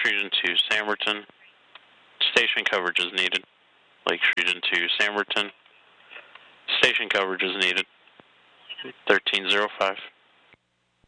Region to Samberton. Station coverage is needed. Lake Region to Samberton. Station coverage is needed. 1305.